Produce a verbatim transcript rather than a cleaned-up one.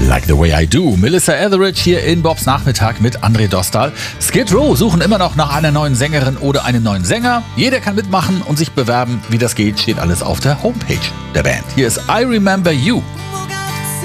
Like the Way I Do. Melissa Etheridge hier in Bobs Nachmittag mit André Dostal. Skid Row suchen immer noch nach einer neuen Sängerin oder einem neuen Sänger. Jeder kann mitmachen und sich bewerben. Wie das geht, steht alles auf der Homepage der Band. Hier ist I Remember You.